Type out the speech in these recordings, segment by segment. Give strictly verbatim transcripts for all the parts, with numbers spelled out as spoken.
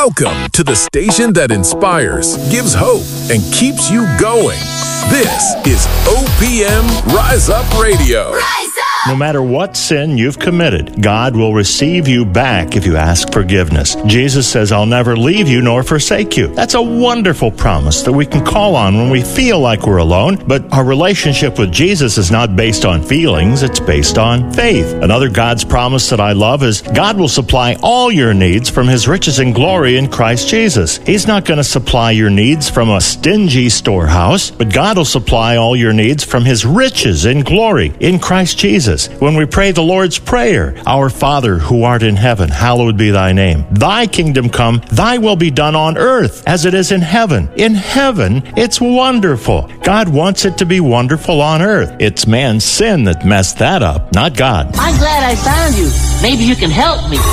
Welcome to the station that inspires, gives hope, and keeps you going. This is O P M Rise Up Radio. Rise up! No matter what sin you've committed, God will receive you back if you ask forgiveness. Jesus says, I'll never leave you nor forsake you. That's a wonderful promise that we can call on when we feel like we're alone, but our relationship with Jesus is not based on feelings, it's based on faith. Another God's promise that I love is God will supply all your needs from His riches and glory in Christ Jesus. He's not going to supply your needs from a stingy storehouse, but God will supply all your needs from His riches in glory in Christ Jesus. When we pray the Lord's Prayer, Our Father who art in heaven, hallowed be thy name. Thy kingdom come, thy will be done on earth as it is in heaven. In heaven, it's wonderful. God wants it to be wonderful on earth. It's man's sin that messed that up, not God. I'm glad I found you. Maybe you can help me.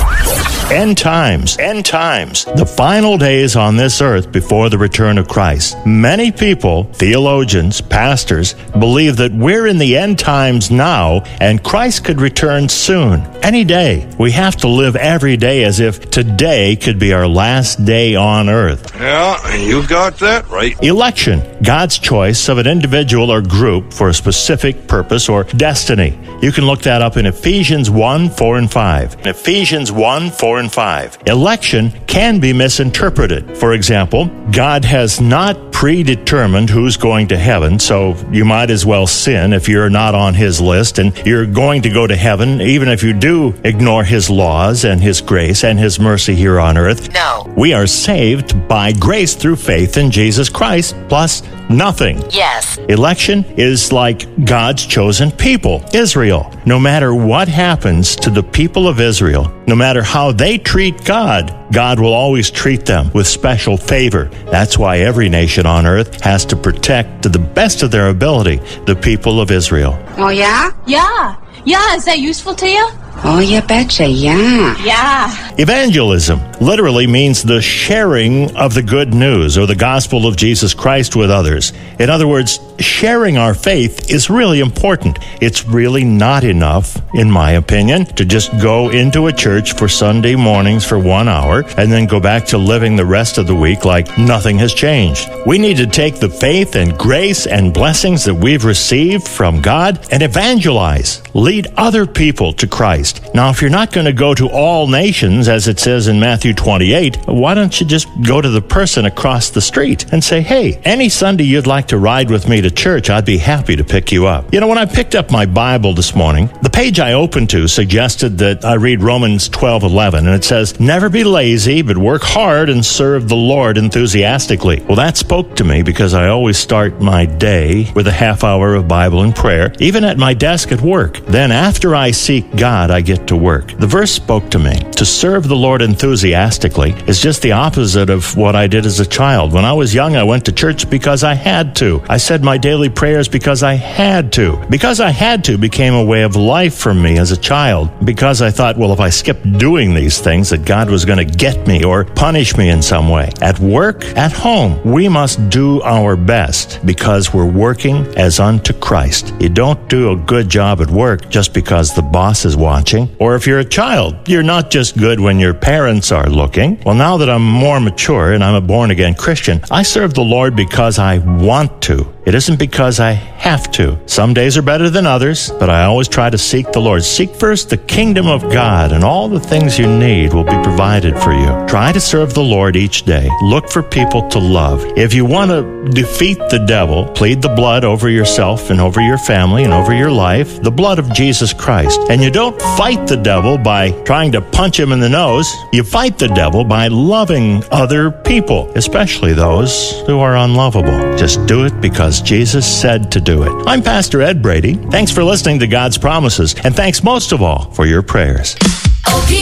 End times, end times, the final days on this earth before the return of Christ. Many people, theologians, pastors, believe that we're in the end times now and Christ could return soon, any day. We have to live every day as if today could be our last day on earth. Yeah, you got that right. Election, God's choice of an individual or group for a specific purpose or destiny. You can look that up in Ephesians one, four, and five. In Ephesians one, four, and five. Election can be misinterpreted. For example, God has not predetermined who's going to heaven, so you might as well sin if you're not on His list, and you're going to go to heaven even if you do ignore His laws and His grace and His mercy here on earth. No. We are saved by grace through faith in Jesus Christ, plus nothing. Yes. Election is like God's chosen people, Israel. No matter what happens to the people of Israel, no matter how they treat God, God will always treat them with special favor. That's why every nation on earth has to protect, to the best of their ability, the people of Israel. Oh, yeah? Yeah. Yeah, is that useful to you? Oh, you betcha, yeah. Yeah. Evangelism literally means the sharing of the good news or the gospel of Jesus Christ with others. In other words, sharing our faith is really important. It's really not enough, in my opinion, to just go into a church for Sunday mornings for one hour and then go back to living the rest of the week like nothing has changed. We need to take the faith and grace and blessings that we've received from God and evangelize, lead other people to Christ. Now, if you're not going to go to all nations, as it says in Matthew twenty-eight, why don't you just go to the person across the street and say, hey, any Sunday you'd like to ride with me to church, I'd be happy to pick you up. You know, when I picked up my Bible this morning, the page I opened to suggested that I read Romans twelve eleven, and it says, never be lazy, but work hard and serve the Lord enthusiastically. Well, that spoke to me because I always start my day with a half hour of Bible and prayer, even at my desk at work. Then after I seek God, I get to work. The verse spoke to me. To serve the Lord enthusiastically is just the opposite of what I did as a child. When I was young, I went to church because I had to. I said my daily prayers because I had to. Because I had to became a way of life for me as a child. Because I thought, well, if I kept doing these things, that God was going to get me or punish me in some way. At work, at home, we must do our best because we're working as unto Christ. You don't do a good job at work just because the boss is watching. Or if you're a child, you're not just good when your parents are looking. Well, now that I'm more mature and I'm a born-again Christian, I serve the Lord because I want to. It isn't because I have to. Some days are better than others, but I always try to seek the Lord. Seek first the kingdom of God, and all the things you need will be provided for you. Try to serve the Lord each day. Look for people to love. If you want to defeat the devil, plead the blood over yourself and over your family and over your life, the blood of Jesus Christ. And you don't fight the devil by trying to punch him in the nose. You fight the devil by loving other people, especially those who are unlovable. Just do it because Jesus said to do it. I'm Pastor Ed Brady. Thanks for listening to God's Promises, and thanks most of all for your prayers.